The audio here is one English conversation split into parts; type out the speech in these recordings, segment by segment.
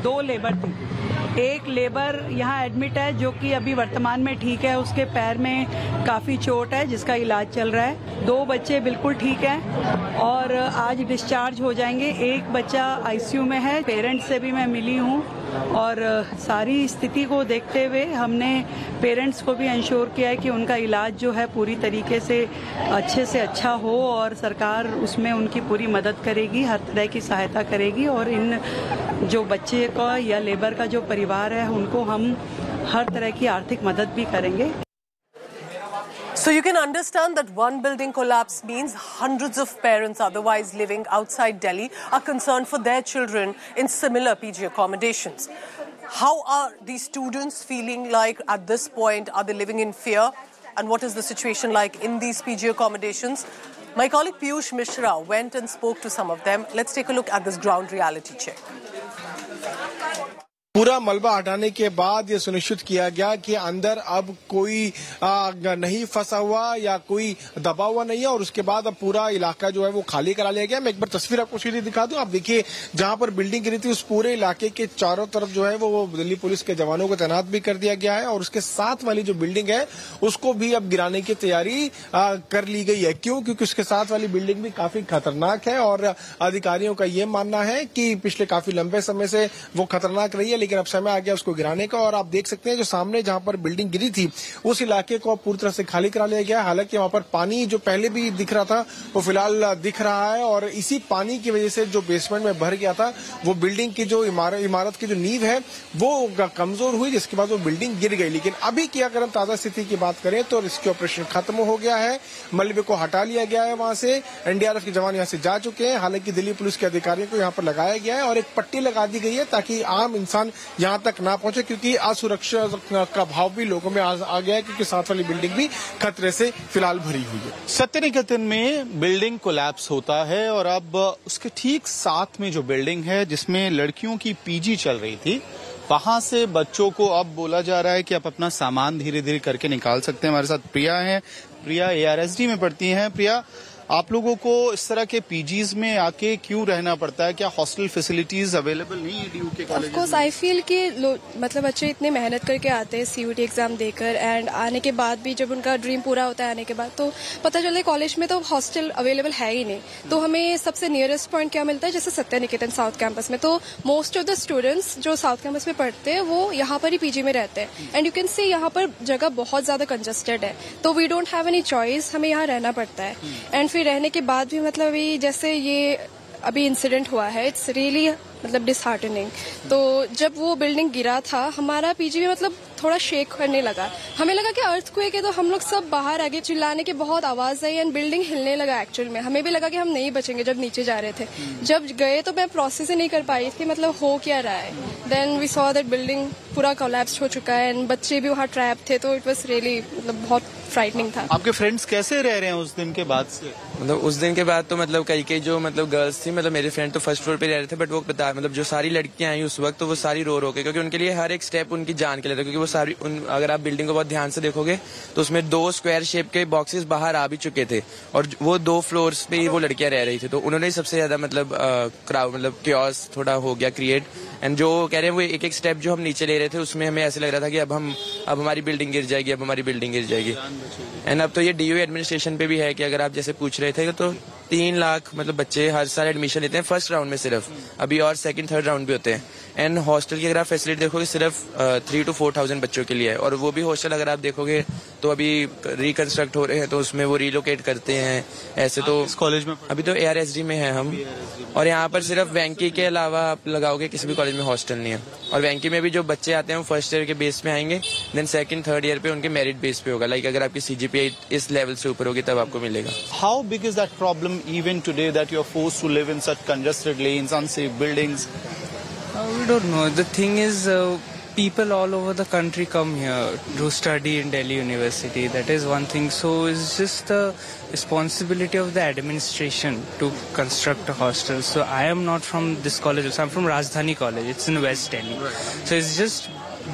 2 labour थी। एक labour यहाँ एडमिट है जो कि अभी वर्तमान में ठीक है, उसके पैर में काफ़ी चोट है जिसका इलाज चल रहा है। 2 बच्चे बिल्कुल ठीक हैं और आज डिस्चार्ज हो जाएंगे। एक बच्चा आईसीयू में है। पेरेंट्स से भी मैं मिली हूँ और सारी स्थिति को देखते हुए हमने पेरेंट्स को भी इंश्योर किया है कि उनका इलाज जो है पूरी तरीके से अच्छा हो और सरकार उसमें उनकी पूरी मदद करेगी, हर तरह की सहायता करेगी और इन जो बच्चे का या लेबर का जो परिवार है उनको हम हर तरह की आर्थिक मदद भी करेंगे। So you can understand that one building collapse means hundreds of parents otherwise living outside Delhi are concerned for their children in similar PG accommodations. How are these students feeling like at this point? Are they living in fear? And what is the situation like in these PG accommodations? My colleague Piyush Mishra went and spoke to some of them. Let's take a look at this ground reality check. पूरा मलबा हटाने के बाद ये सुनिश्चित किया गया कि अंदर अब कोई नहीं फंसा हुआ या कोई दबा हुआ नहीं है और उसके बाद अब पूरा इलाका जो है वो खाली करा लिया गया। मैं एक बार तस्वीर आपको सीधी दिखा दूं। आप देखिए जहां पर बिल्डिंग गिरी थी उस पूरे इलाके के चारों तरफ जो है वो दिल्ली पुलिस के जवानों को तैनात भी कर दिया गया है और उसके साथ वाली जो बिल्डिंग है उसको भी अब गिराने की तैयारी कर ली गई है। क्यों? क्योंकि उसके साथ वाली बिल्डिंग भी काफी खतरनाक है और अधिकारियों का ये मानना है कि पिछले काफी लंबे समय से वो खतरनाक रही है, लेकिन अब समय आ गया उसको गिराने का। और आप देख सकते हैं जो सामने जहां पर बिल्डिंग गिरी थी उस इलाके को पूरी तरह से खाली करा लिया गया। हालांकि वहां पर पानी जो पहले भी दिख रहा था वो फिलहाल दिख रहा है और इसी पानी की वजह से जो बेसमेंट में भर गया था वो बिल्डिंग की जो इमारत की जो नींव है वो कमजोर हुई, जिसके बाद वो बिल्डिंग गिर गई। लेकिन अभी की अगर हम ताजा स्थिति की बात करें तो रेस्क्यू ऑपरेशन खत्म हो गया है, मलबे को हटा लिया गया है। वहां से एनडीआरएफ के जवान यहां से जा चुके हैं। हालांकि दिल्ली पुलिस के अधिकारियों को यहां पर लगाया गया है और एक पट्टी लगा दी गई है ताकि आम इंसान यहां तक ना पहुंचे, क्योंकि असुरक्षा का भाव भी लोगों में आ गया है क्योंकि साथ वाली बिल्डिंग भी खतरे से फिलहाल भरी हुई है। सत्यनिकेतन में बिल्डिंग कोलैप्स होता है और अब उसके ठीक साथ में जो बिल्डिंग है जिसमें लड़कियों की पीजी चल रही थी वहां से बच्चों को अब बोला जा रहा है कि आप अपना सामान धीरे धीरे करके निकाल सकते हैं। हमारे साथ प्रिया है। प्रिया ARSD में पढ़ती हैं। प्रिया, आप लोगों को इस तरह के पीजीज में आके क्यों रहना पड़ता है? क्या हॉस्टल फैसिलिटीज अवेलेबल नहीं है डीयू के college? Of course I feel कि मतलब बच्चे इतने मेहनत करके आते हैं CUET एग्जाम देकर एंड आने के बाद भी जब उनका ड्रीम पूरा होता है आने के बाद तो पता चलता है कॉलेज में तो हॉस्टल अवेलेबल है ही नहीं। तो हमें सबसे नियरेस्ट पॉइंट क्या मिलता है, जैसे सत्यनिकेतन साउथ कैंपस में तो मोस्ट ऑफ द स्टूडेंट्स जो साउथ कैंपस में पढ़ते हैं वो यहाँ पर ही पीजी में रहते हैं एंड यू कैन सी यहाँ पर जगह बहुत ज्यादा कंजस्टेड है तो we don't have any choice, हमें यहाँ रहना पड़ता है। एंड फिर रहने के बाद भी मतलब जैसे ये अभी इंसिडेंट हुआ है इट्स रियली मतलब डिसहार्टनिंग। तो जब वो बिल्डिंग गिरा था हमारा पीजी में मतलब थोड़ा शेक करने लगा, हमें लगा कि अर्थक्वेक है तो हम लोग सब बाहर आ गए, चिल्लाने की बहुत आवाज आई एंड बिल्डिंग हिलने लगा। एक्चुअल में हमें भी लगा कि हम नहीं बचेंगे जब नीचे जा रहे थे। जब गए तो मैं प्रोसेस ही नहीं कर पाई थी मतलब हो क्या रहा है। Then we saw that building पूरा कोलैप्स हो चुका है एंड बच्चे भी वहाँ ट्रैप थे तो इट वॉज रियली मतलब बहुत फ्राइटनिंग था। आपके फ्रेंड्स कैसे रह रहे हैं उस दिन के बाद से? मतलब उस दिन के बाद तो मतलब कई जो मतलब गर्ल्स थी, मतलब मेरे फ्रेंड तो फर्स्ट फ्लोर पे रह रहे थे बट वो बता मतलब जो सारी लड़कियां आई उस वक्त तो वो सारी रो के, क्योंकि उनके लिए हर एक स्टेप उनकी जान के लिए था। क्योंकि वो सारी अगर आप बिल्डिंग को बहुत ध्यान से देखोगे तो उसमें 2 स्क्वायर शेप के बॉक्सेस बाहर आ भी चुके थे और वो 2 फ्लोर्स पे ही वो लड़कियां रह रही थी। तो उन्होंने सबसे ज्यादा मतलब क्राउड मतलब क्योस थोड़ा हो गया क्रिएट। एंड जो कह रहे हैं वो एक स्टेप जो हम नीचे ले रहे थे उसमें हमें ऐसे लग रहा था कि अब हमारी बिल्डिंग गिर जाएगी, अब हमारी बिल्डिंग गिर जाएगी। एंड अब तो ये DU एडमिनिस्ट्रेशन पे भी है कि अगर आप जैसे पूछ रहे थे तो 3 लाख मतलब बच्चे हर साल एडमिशन लेते हैं फर्स्ट राउंड में सिर्फ, अभी और सेकंड थर्ड राउंड भी होते हैं। एंड हॉस्टल की अगर आप फैसिलिटी देखोगे सिर्फ 3 to 4,000 बच्चों के लिए है और वो भी हॉस्टल अगर आप देखोगे तो अभी रिकंस्ट्रक्ट हो रहे हैं तो उसमें वो रिलोकेट करते हैं। ऐसे तो इस कॉलेज में अभी तो ARSD में है हम और यहाँ पर सिर्फ वेंकी के अलावा आप लगाओगे किसी भी कॉलेज में हॉस्टल नहीं है। और वेंकी में भी जो बच्चे आते हैं वो फर्स्ट ईयर के बेस पे आएंगे, देन सेकंड थर्ड ईयर पे उनके मेरिट बेस पे होगा। लाइक अगर आपकी CGPA इस लेवल से ऊपर होगी तब आपको मिलेगा। How big is that problem even today that you are forced to live in such congested lens, unsafe buildings? We don't know. The thing is, people all over the country come here to study in Delhi University. That is one thing. So it's just the responsibility of the administration to construct a hostel. So I am not from this college. So I'm from Rajdhani College. It's in West Delhi. So it's just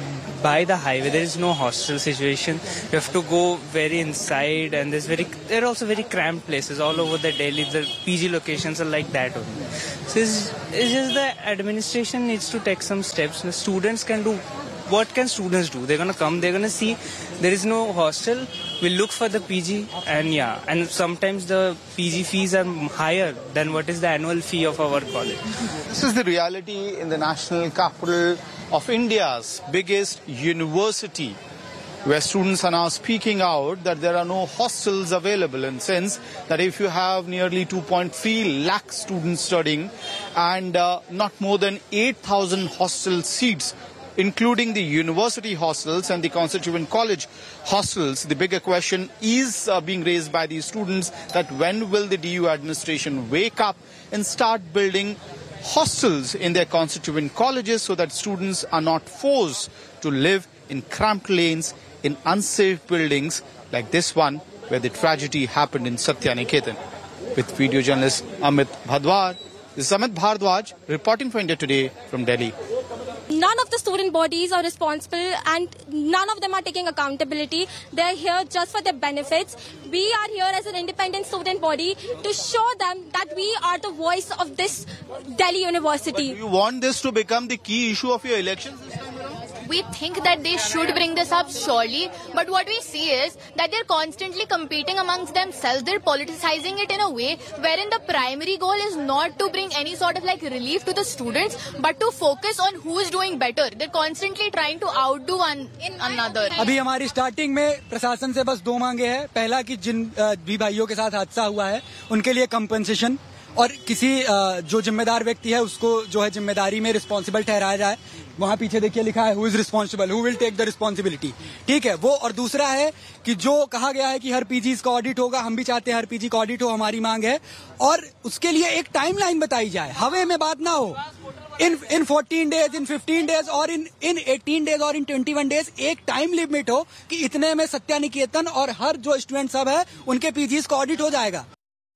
by the highway. There is no hostel situation. You have to go very inside, and there are also very cramped places all over the Delhi. The PG locations are like that only. So it's just the administration needs to take some steps. The students can do. What can students do? They're gonna come. They're gonna see there is no hostel. We'll look for the PG, and sometimes the PG fees are higher than what is the annual fee of our college. This is the reality in the national capital of India's biggest university, where students are now speaking out that there are no hostels available, in the sense that if you have nearly 2.3 lakh students studying and not more than 8,000 hostel seats, including the university hostels and the constituent college hostels, the bigger question is being raised by these students that when will the DU administration wake up and start building hostels in their constituent colleges so that students are not forced to live in cramped lanes in unsafe buildings like this one where the tragedy happened in Satya Niketan. With video journalist Amit Bhardwaj, this is Amit Bhardwaj reporting for India Today from Delhi. None of the student bodies are responsible and none of them are taking accountability. They're here just for their benefits. We are here as an independent student body to show them that we are the voice of this Delhi University. But do you want this to become the key issue of your elections this time around? We think that they should bring this up surely, but what we see is that they're constantly competing amongst themselves. They're politicizing it in a way wherein the primary goal is not to bring any sort of relief to the students, but to focus on who is doing better. They're constantly trying to outdo one another. अभी हमारी starting में प्रशासन से बस दो मांगे हैं. पहला कि जिन भी भाइयों के साथ हादसा हुआ है उनके लिए कंपनसेशन और किसी जो जिम्मेदार व्यक्ति है उसको जो है जिम्मेदारी में रिस्पॉन्सिबल ठहराया जाए. वहाँ पीछे देखिए लिखा है who is responsible, who will take the responsibility. ठीक है वो. और दूसरा है कि जो कहा गया है कि हर पीजी का ऑडिट होगा, हम भी चाहते हैं हर पीजी का ऑडिट हो, हमारी मांग है. और उसके लिए एक टाइमलाइन बताई जाए, हवे में बात ना हो. इन 14 डेज, इन 15 डेज और इन 18 डेज और इन 21 डेज एक टाइम लिमिट हो कि इतने में सत्या निकेतन और हर जो स्टूडेंट सब है उनके पीजीज का ऑडिट हो जाएगा.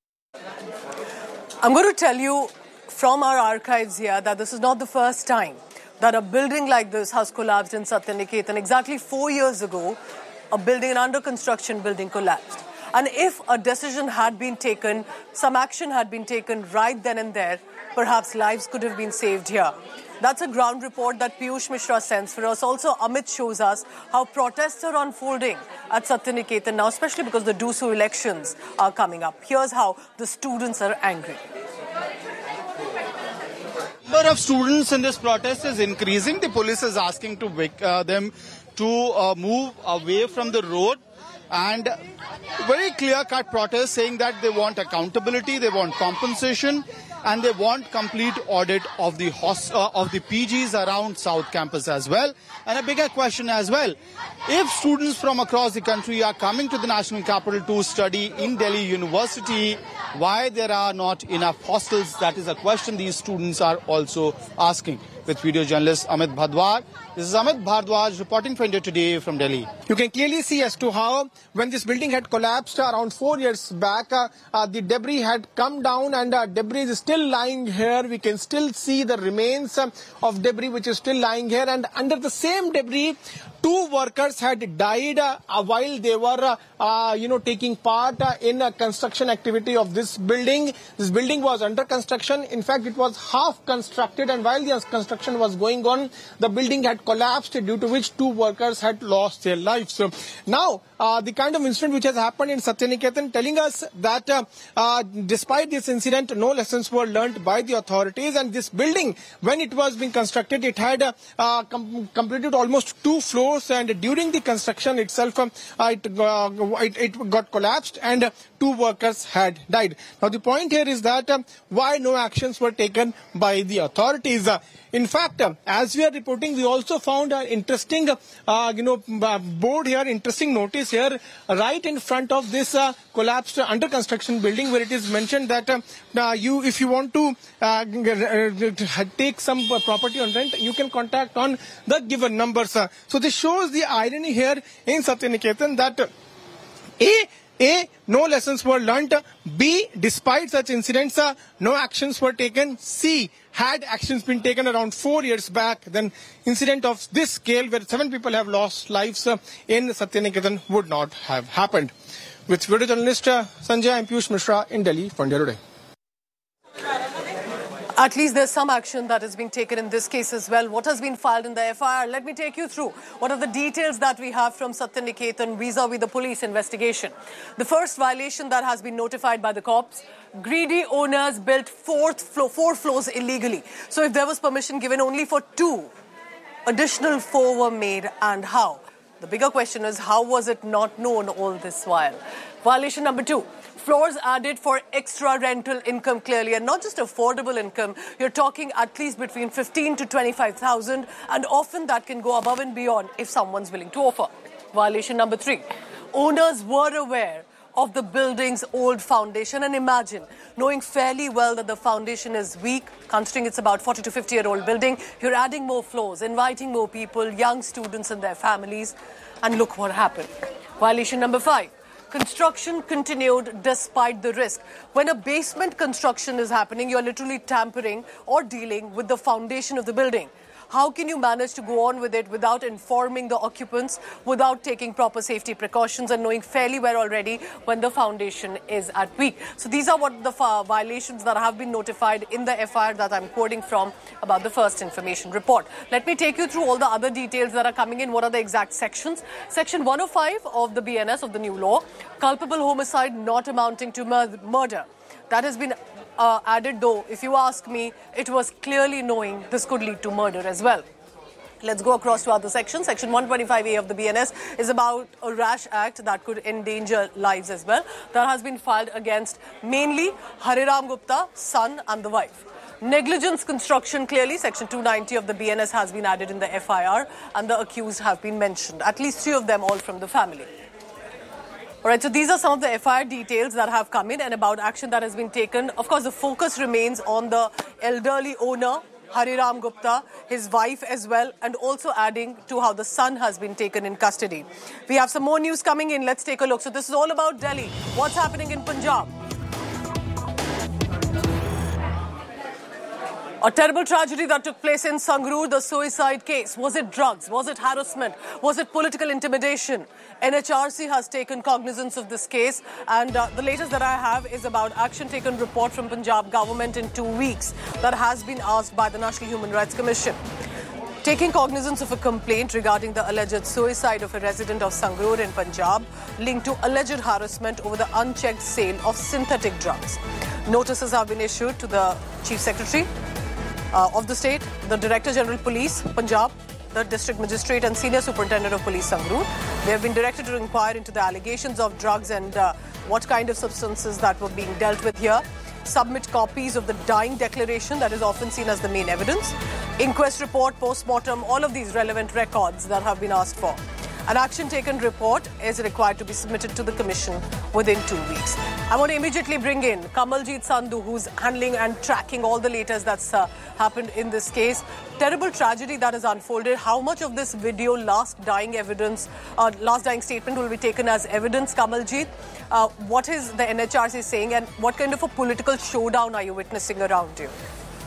I'm going to tell you from our archives here that this is not the first time that a building like this has collapsed in Satya Niketan. Exactly 4 years ago, a building, an under construction building collapsed. And if a decision had been taken, some action had been taken right then and there, perhaps lives could have been saved here. That's a ground report that Piyush Mishra sends for us. Also, Amit shows us how protests are unfolding at Satya Niketan now, especially because the DUSU elections are coming up. Here's how the students are angry. The number of students in this protest is increasing. The police is asking to them to move away from the road. And very clear-cut protest saying that they want accountability, they want compensation, and they want complete audit of the PGs around South Campus as well. And a bigger question as well, if students from across the country are coming to the national capital to study in Delhi University, why there are not enough hostels? That is a question these students are also asking. With video journalist Amit Bhardwaj, this is Amit Bhardwaj reporting for India Today from Delhi. You can clearly see as to how when this building had collapsed around 4 years back, the debris had come down and debris is still lying here. We can still see the remains of debris which is still lying here, and under the same debris, 2 workers had died while they were, taking part in a construction activity of this building. This building was under construction. In fact, it was half constructed, and while the construction was going on, the building had collapsed, due to which 2 workers had lost their lives. So now, the kind of incident which has happened in Satya Niketan telling us that despite this incident, no lessons were learnt by the authorities, and this building, when it was being constructed, it had completed almost 2 floors, and during the construction itself, it got collapsed and 2 workers had died. Now the point here is that why no actions were taken by the authorities. In fact, as we are reporting, we also found an interesting, board here, interesting notice here, right in front of this collapsed under construction building, where it is mentioned that if you want to take some property on rent, you can contact on the given numbers. So this shows the irony here in Satya Niketan that A, no lessons were learnt. B, despite such incidents, no actions were taken. C, had actions been taken around 4 years back, then incident of this scale where 7 people have lost lives in Satyaniketan would not have happened. With video journalist Sanjay, I'm Piyush Mishra in Delhi for India Today. At least there's some action that is being taken in this case as well. What has been filed in the FIR? Let me take you through what are the details that we have from Satyaniketan vis-a-vis the police investigation. The first violation that has been notified by the cops: greedy owners built four floors illegally. So if there was permission given only for 2, additional 4 were made, and how? The bigger question is, how was it not known all this while? Violation number 2. Floors added for extra rental income, clearly, and not just affordable income. You're talking at least between 15 to 25,000, and often that can go above and beyond if someone's willing to offer. Violation number 3. Owners were aware of the building's old foundation, and imagine knowing fairly well that the foundation is weak, considering it's about 40 to 50-year-old building. You're adding more floors, inviting more people, young students and their families, and look what happened. Violation number 5. Construction continued despite the risk. When a basement construction is happening, you're literally tampering or dealing with the foundation of the building. How can you manage to go on with it without informing the occupants, without taking proper safety precautions and knowing fairly well already when the foundation is at weak? So these are what the violations that have been notified in the FIR that I'm quoting from about the first information report. Let me take you through all the other details that are coming in. What are the exact sections? Section 105 of the BNS, of the new law: culpable homicide not amounting to murder. That has been added, though, if you ask me, it was clearly knowing this could lead to murder as well. Let's go across to other sections. Section 125A of the BNS is about a rash act that could endanger lives as well. That has been filed against mainly Hariram Gupta, son and the wife. Negligence construction, clearly, Section 290 of the BNS has been added in the FIR, and the accused have been mentioned. At least 3 of them, all from the family. All right, so these are some of the FIR details that have come in and about action that has been taken. Of course, the focus remains on the elderly owner, Hariram Gupta, his wife as well, and also adding to how the son has been taken in custody. We have some more news coming in. Let's take a look. So this is all about Delhi. What's happening in Punjab? A terrible tragedy that took place in Sangrur, the suicide case. Was it drugs? Was it harassment? Was it political intimidation? NHRC has taken cognizance of this case, and the latest that I have is about action taken report from Punjab government in 2 weeks that has been asked by the National Human Rights Commission. Taking cognizance of a complaint regarding the alleged suicide of a resident of Sangrur in Punjab linked to alleged harassment over the unchecked sale of synthetic drugs. Notices have been issued to the Chief Secretary of the state, the Director General Police, Punjab, the District Magistrate and Senior Superintendent of Police, Sangrur. They have been directed to inquire into the allegations of drugs and what kind of substances that were being dealt with here. Submit copies of the dying declaration that is often seen as the main evidence. Inquest report, post-mortem, all of these relevant records that have been asked for. An action taken report is required to be submitted to the Commission within 2 weeks. I want to immediately bring in Kamaljeet Sandhu, who's handling and tracking all the latest that's happened in this case. Terrible tragedy that has unfolded. How much of this video, last dying statement will be taken as evidence, Kamaljeet? What is the NHRC saying, and what kind of a political showdown are you witnessing around you?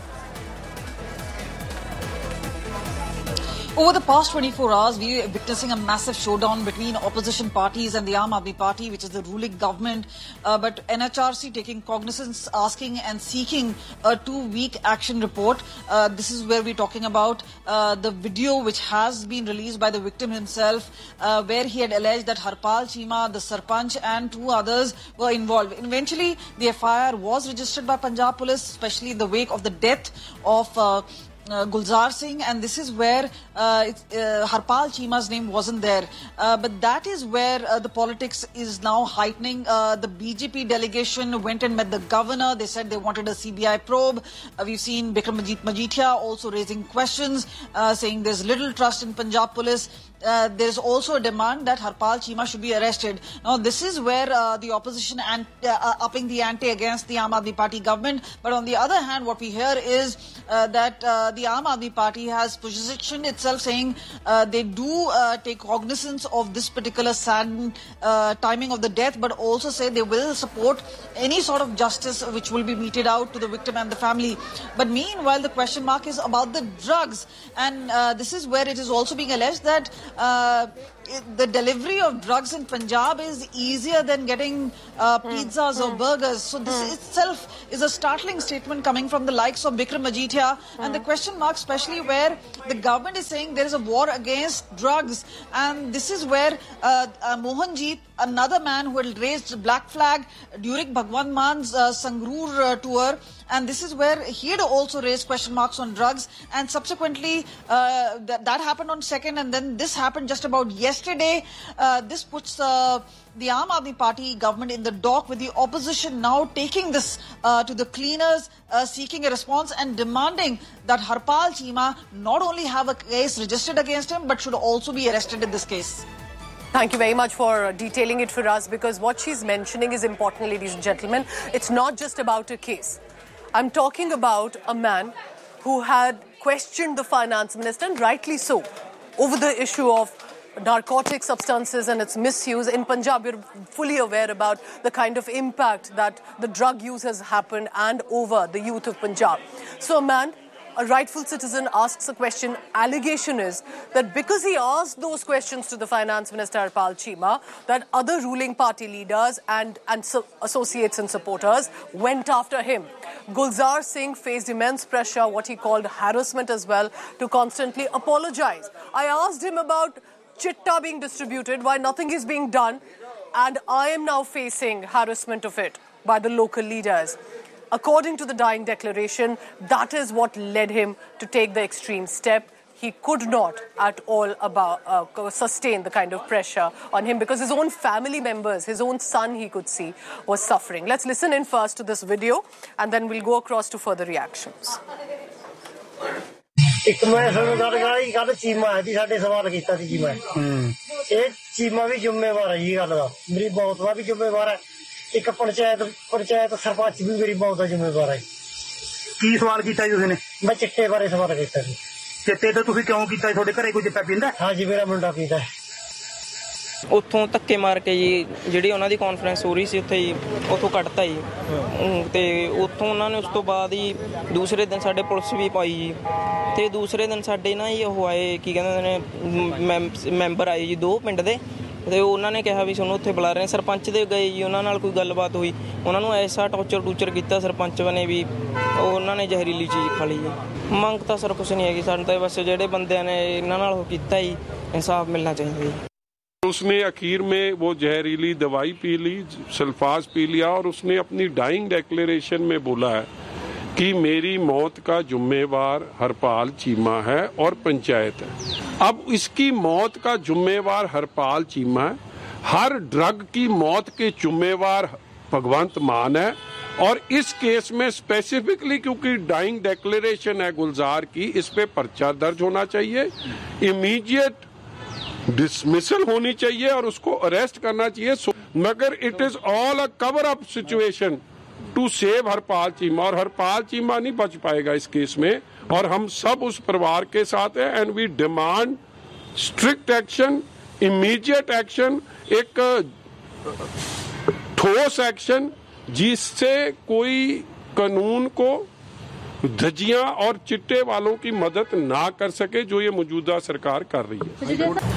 Over the past 24 hours, we are witnessing a massive showdown between opposition parties and the Aam Aadmi Party, which is the ruling government. But NHRC taking cognizance, asking and seeking a 2-week action report. This is where we're talking about the video which has been released by the victim himself, where he had alleged that Harpal Cheema, the Sarpanch and 2 others were involved. Eventually, the FIR was registered by Punjab Police, especially in the wake of the death of Gulzar Singh, and this is where Harpal Cheema's name wasn't there. But that is where the politics is now heightening. The BJP delegation went and met the governor. They said they wanted a CBI probe. We've seen Bikram Majithia also raising questions, saying there's little trust in Punjab Police. there is also a demand that Harpal Cheema should be arrested. Now, this is where the opposition upping the ante against the Aam Aadmi Party government. But on the other hand, what we hear is that the Aam Aadmi Party has positioned itself saying they do take cognizance of this particular sad timing of the death, but also say they will support any sort of justice which will be meted out to the victim and the family. But meanwhile, the question mark is about the drugs, and this is where it is also being alleged that the delivery of drugs in Punjab is easier than getting pizzas or burgers. So this itself is a startling statement coming from the likes of Bikram Majithia, and the question mark especially where the government is saying there is a war against drugs, and this is where Mohanjeet, another man who had raised black flag during Bhagwan Man's Sangrur tour, and this is where he had also raised question marks on drugs, and subsequently that happened on 2nd, and then this happened just about yesterday. This puts the Aam Aadmi Party government in the dock, with the opposition now taking this to the cleaners, seeking a response and demanding that Harpal Cheema not only have a case registered against him, but should also be arrested in this case. Thank you very much for detailing it for us, because what she's mentioning is important, ladies and gentlemen. It's not just about a case. I'm talking about a man who had questioned the finance minister, and rightly so, over the issue of narcotic substances and its misuse. In Punjab, we're fully aware about the kind of impact that the drug use has happened and over the youth of Punjab. So a man, a rightful citizen, asks a question. Allegation is that because he asked those questions to the finance minister Harpal Cheema, that other ruling party leaders and associates and supporters went after him. Gulzar Singh faced immense pressure, what he called harassment as well, to constantly apologize. I asked him about chitta being distributed, why nothing is being done, and I am now facing harassment of it by the local leaders. According to the dying declaration, that is what led him to take the extreme step. He could not at all sustain the kind of pressure on him, because his own family members, his own son he could see, was suffering. Let's listen in first to this video, and then we'll go across to further reactions. ਇੱਕ ਮੈਂ ਤੁਹਾਨੂੰ ਗੱਲ ਕਰਾਈ ਕੱਲ ਚੀਮਾ ਆਇਆ ਸੀ ਸਾਡੇ ਸਵਾਲ ਕੀਤਾ ਸੀ ਜੀ ਮੈਂ ਇਹ ਚੀਮਾ ਵੀ ਜ਼ਿੰਮੇਵਾਰ ਹੈ ਜੀ ਗੱਲ ਦਾ ਮੇਰੀ ਬਹੁਤ ਦਾ ਵੀ ਜ਼ਿੰਮੇਵਾਰ ਹੈ ਇੱਕ ਪੰਚਾਇਤ ਸਰਪੰਚ ਵੀ ਮੇਰੀ ਬਹੁਤ ਦਾ ਜ਼ਿੰਮੇਵਾਰ ਹੈ ਕੀ ਸਵਾਲ ਕੀਤਾ ਜੀ ਤੁਸੀਂ ਨੇ ਮੈਂ ਚਿੱਟੇ ਬਾਰੇ ਸਵਾਲ ਕੀਤਾ ਸੀ ਚਿੱਟੇ ਤੋਂ ਤੁਸੀਂ ਕਿਉਂ ਕੀਤਾ ਤੁਹਾਡੇ ਘਰੇ ਕੋਈ ਚਿੱਟਾ ਪੀਂਦਾ ਹਾਂ ਜੀ ਮੇਰਾ ਮੁੰਡਾ ਪੀਂਦਾ ਉੱਥੋਂ ਧੱਕੇ ਮਾਰ ਕੇ ਜੀ ਜਿਹੜੀ ਉਹਨਾਂ ਦੀ ਕਾਨਫਰੰਸ ਹੋ ਰਹੀ ਸੀ ਉੱਥੇ ਜੀ ਉੱਥੋਂ ਕੱਢਤਾ ਜੀ ਤੇ ਉੱਥੋਂ ਉਹਨਾਂ ਨੇ ਉਸ ਤੋਂ ਬਾਅਦ ਹੀ ਦੂਸਰੇ ਦਿਨ ਸਾਡੇ ਪੁਲਿਸ ਵੀ ਪਾਈ ਜੀ ਤੇ ਦੂਸਰੇ ਦਿਨ ਸਾਡੇ ਨਾ ਜੀ ਉਹ ਆਏ ਕੀ ਕਹਿੰਦੇ ਨੇ ਮੈਂਬਰ ਆਏ ਜੀ 2 ਪਿੰਡ ਦੇ ਤੇ ਉਹਨਾਂ ਨੇ ਕਿਹਾ ਵੀ ਸਾਨੂੰ ਉੱਥੇ ਬੁਲਾ ਰਹੇ ਸਰਪੰਚ ਦੇ ਗਏ ਜੀ ਉਹਨਾਂ ਨਾਲ ਕੋਈ ਗੱਲਬਾਤ ਹੋਈ ਉਹਨਾਂ ਨੂੰ ਐਸਾ ਟੌਰਚਰ ਕੀਤਾ ਸਰਪੰਚ ਬਣੇ ਵੀ ਉਹਨਾਂ ਨੇ ਜ਼ਹਿਰੀਲੀ ਚੀਜ਼ ਖਾ ਲਈ ਜੀ ਮੰਗ ਤਾਂ ਸਰ ਕੁਛ ਨਹੀਂ ਹੈਗੀ ਸਾਨੂੰ ਤਾਂ ਬਸ ਜਿਹੜੇ ਬੰਦਿਆਂ ਨੇ ਇਹਨਾਂ ਨਾਲ ਉਹ ਕੀਤਾ ਜੀ ਇਨਸਾਫ ਮਿਲਣਾ ਚਾਹੀਦਾ ਜੀ उसने आखिर में वो जहरीली दवाई पी ली सल्फाज पी लिया और उसने अपनी डाइंग डिक्लेरेशन में बोला है कि मेरी मौत का जिम्मेवार हरपाल चीमा है और पंचायत है। अब इसकी मौत का जिम्मेवार हरपाल चीमा है, हर ड्रग की मौत के जिम्मेवार भगवंत मान है और इस केस में स्पेसिफिकली क्योंकि डाइंग डिक्लेरेशन है गुलजार की, इस पे पर्चा दर्ज होना चाहिए, इमीडिएट डिसमिसल होनी चाहिए और उसको अरेस्ट करना चाहिए। मगर it is all a cover up situation to save Harpal Cheema और हरपाल चीमा नहीं बच पाएगा इस केस में और हम सब उस परिवार के साथ हैं and we demand strict action, immediate action, एक ठोस एक्शन जिससे कोई कानून को धज्जियां और चिट्टे वालों की मदद ना कर सके जो ये मौजूदा सरकार कर रही है।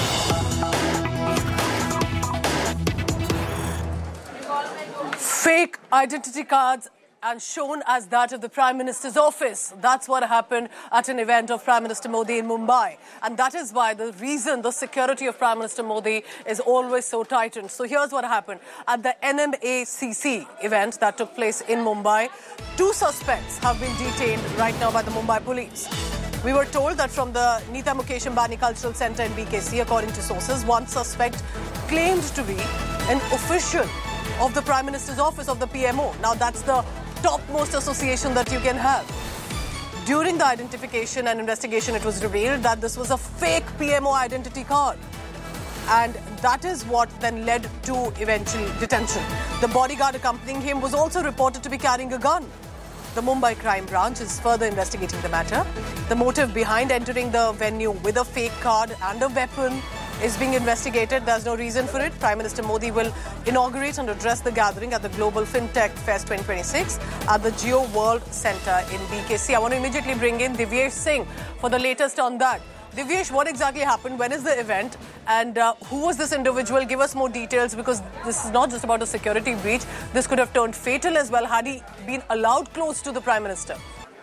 Fake identity cards and shown as that of the Prime Minister's office. That's what happened at an event of Prime Minister Modi in Mumbai. And that is why the reason the security of Prime Minister Modi is always so tightened. So here's what happened. At the NMACC event that took place in Mumbai, 2 suspects have been detained right now by the Mumbai police. We were told that from the Nita Mukesh Ambani Cultural Centre in BKC, according to sources, one suspect claimed to be an official of the Prime Minister's office, of the PMO. Now, that's the topmost association that you can have. During the identification and investigation, it was revealed that this was a fake PMO identity card. And that is what then led to eventual detention. The bodyguard accompanying him was also reported to be carrying a gun. The Mumbai crime branch is further investigating the matter. The motive behind entering the venue with a fake card and a weapon is being investigated. There's no reason for it. Prime Minister Modi will inaugurate and address the gathering at the Global FinTech Fest 2026 at the Geo World Centre in BKC. I want to immediately bring in Divyesh Singh for the latest on that. Divyesh, what exactly happened? When is the event? And who was this individual? Give us more details, because this is not just about a security breach. This could have turned fatal as well had he been allowed close to the Prime Minister.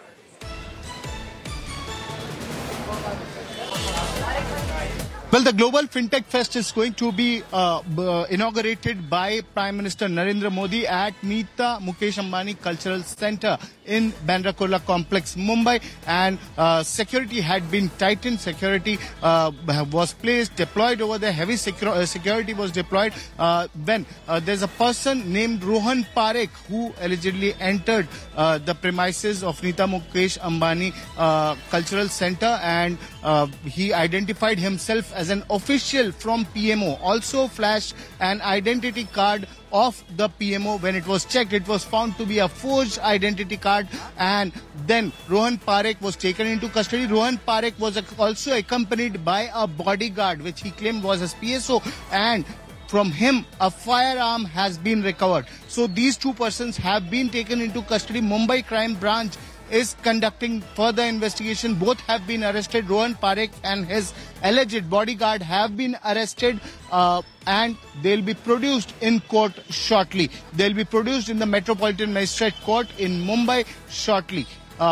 Well, the Global FinTech Fest is going to be inaugurated by Prime Minister Narendra Modi at Nita Mukesh Ambani Cultural Centre in Bandra Kurla Complex, Mumbai. And security had been tightened. Security was placed, deployed over there. Heavy security was deployed when there's a person named Rohan Parekh who allegedly entered the premises of Nita Mukesh Ambani Cultural Centre, and he identified himself as an official from PMO, also flashed an identity card of the PMO. When it was checked, it was found to be a forged identity card, and then Rohan Parekh was taken into custody. Rohan Parekh was also accompanied by a bodyguard, which he claimed was his PSO, and from him a firearm has been recovered. So these two persons have been taken into custody. Mumbai crime branch is conducting further investigation. Both have been arrested. Rohan Parekh and his alleged bodyguard have been arrested, and they'll be produced in court shortly. They'll be produced in the Metropolitan Magistrate Court in Mumbai shortly.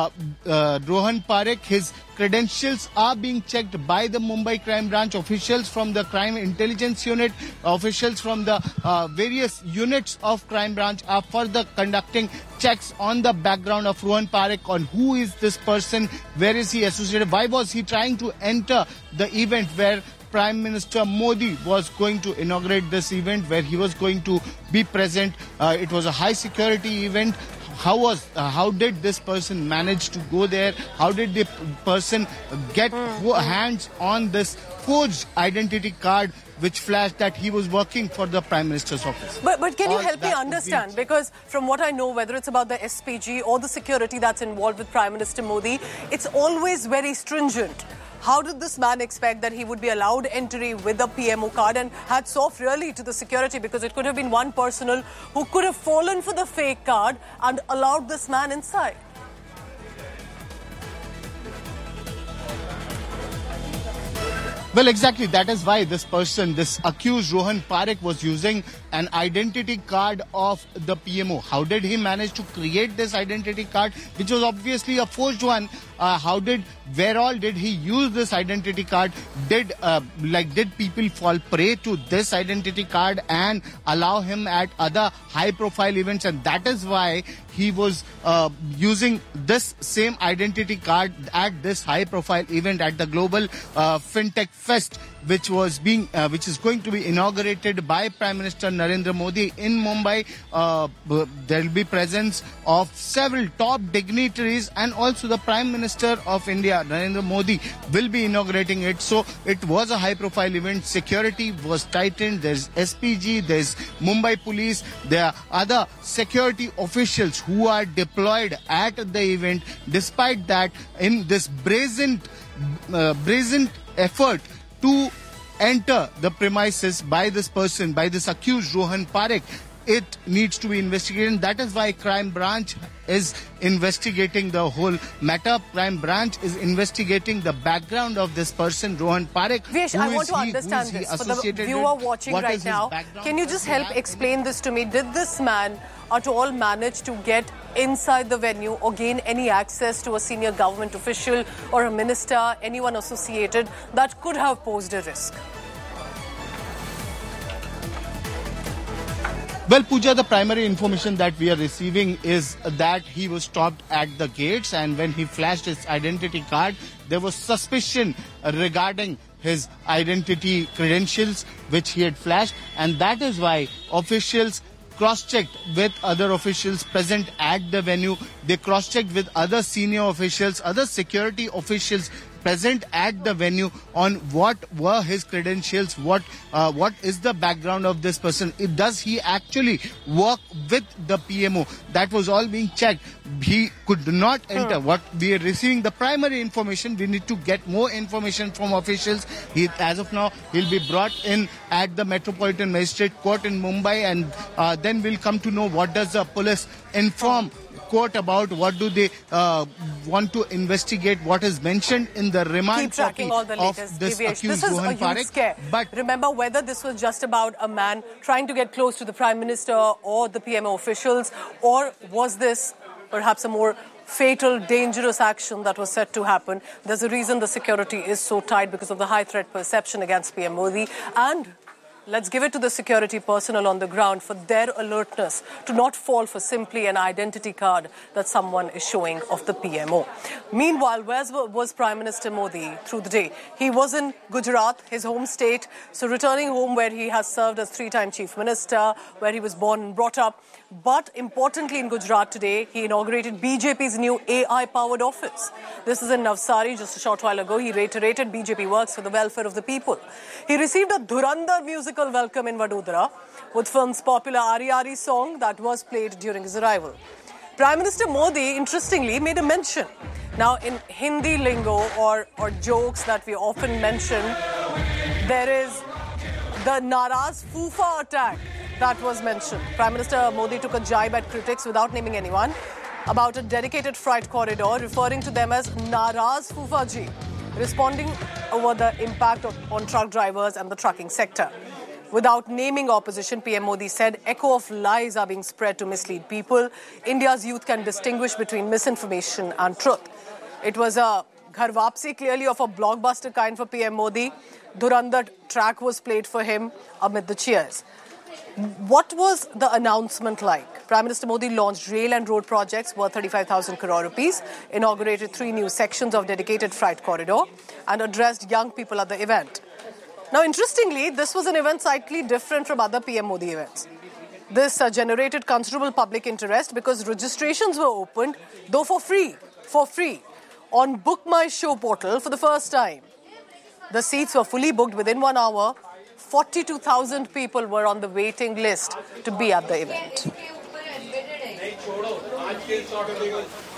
Rohan Parekh, his credentials are being checked by the Mumbai crime branch. Officials from the crime intelligence unit, officials from the various units of crime branch are further conducting checks on the background of Rohan Parekh, on who is this person, where is he associated, why was he trying to enter the event where Prime Minister Modi was going to inaugurate this event, where he was going to be present. It was a high security event. How did this person manage to go there? How did the person get hands on this forged identity card which flashed that he was working for the Prime Minister's office? But can you help me understand? Because from what I know, whether it's about the SPG or the security that's involved with Prime Minister Modi, it's always very stringent. How did this man expect that he would be allowed entry with a PMO card? And hats off really to the security, because it could have been one personal who could have fallen for the fake card and allowed this man inside. Well, exactly. That is why this person, this accused Rohan Parekh, was using an identity card of the PMO. How did he manage to create this identity card, which was obviously a forged one? Where all did he use this identity card? Did people fall prey to this identity card and allow him at other high-profile events? And that is why he was using this same identity card at this high-profile event at the Global FinTech Fest, which is going to be inaugurated by Prime Minister Narendra Modi in Mumbai. There will be presence of several top dignitaries, and also the Prime Minister of India, Narendra Modi, will be inaugurating it. So it was a high-profile event. Security was tightened. There's SPG, there's Mumbai Police, there are other security officials who are deployed at the event. Despite that, in this brazen effort to enter the premises by this person, by this accused Rohan Parekh, it needs to be investigated. And that is why crime branch is investigating the whole matter. Crime branch is investigating the background of this person, Rohan Parekh. Vish, I want to understand this for the viewer watching right now. Can you just help explain this to me? Did this man at all manage to get inside the venue or gain any access to a senior government official or a minister, anyone associated, that could have posed a risk? Well, Pooja, the primary information that we are receiving is that he was stopped at the gates, and when he flashed his identity card, there was suspicion regarding his identity credentials which he had flashed, and that is why officials cross-checked with other officials present at the venue. They cross-checked with other senior officials, other security officials present at the venue on what were his credentials, what is the background of this person. Does he actually work with the PMO? That was all being checked. He could not enter. What we are receiving, the primary information, we need to get more information from officials. As of now, he'll be brought in at the Metropolitan Magistrate Court in Mumbai, and then we'll come to know what does the police inform court about, what do they want to investigate, what is mentioned in the remand copy all the of latest this deviation. accused This is Rohan a huge Parekh. scare. But remember, whether this was just about a man trying to get close to the Prime Minister or the PMO officials, or was this perhaps a more fatal, dangerous action that was set to happen? There's a reason the security is so tight, because of the high threat perception against PM Modi. And let's give it to the security personnel on the ground for their alertness to not fall for simply an identity card that someone is showing of the PMO. Meanwhile, where was Prime Minister Modi through the day? He was in Gujarat, his home state, so returning home where he has served as 3-time Chief Minister, where he was born and brought up. But importantly, in Gujarat today, he inaugurated BJP's new AI-powered office. This is in Navsari. Just a short while ago, he reiterated BJP works for the welfare of the people. He received a Dhurandhar musical welcome in Vadodara with film's popular Ari Ari song that was played during his arrival. Prime Minister Modi, interestingly, made a mention. Now, in Hindi lingo or jokes that we often mention, there is the Naraz Fufa attack that was mentioned. Prime Minister Modi took a jibe at critics without naming anyone about a dedicated freight corridor, referring to them as Naraz Fufaji, responding over the impact on truck drivers and the trucking sector. Without naming opposition, PM Modi said echo of lies are being spread to mislead people. India's youth can distinguish between misinformation and truth. It was a Ghar Wapsi, clearly of a blockbuster kind for PM Modi. Dhurandhar track was played for him amid the cheers. What was the announcement like? Prime Minister Modi launched rail and road projects worth 35,000 crore rupees, inaugurated 3 new sections of dedicated freight corridor, and addressed young people at the event. Now, interestingly, this was an event slightly different from other PM Modi events. This generated considerable public interest because registrations were opened, though for free, on Book My Show portal for the first time. The seats were fully booked within 1 hour. 42,000 people were on the waiting list to be at the event.